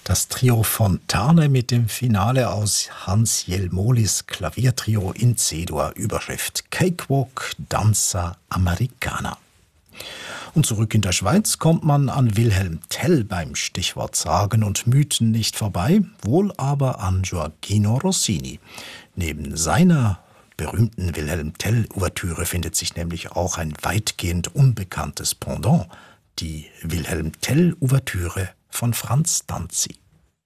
Das Trio Fontane mit dem Finale aus Hans Jelmolis Klaviertrio in C-Dur, Überschrift Cakewalk Danza Americana. Und zurück in der Schweiz kommt man an Wilhelm Tell beim Stichwort Sagen und Mythen nicht vorbei, wohl aber an Gioachino Rossini. Neben seiner berühmten Wilhelm Tell-Ouvertüre findet sich nämlich auch ein weitgehend unbekanntes Pendant, die Wilhelm Tell-Ouvertüre von Franz Danzig.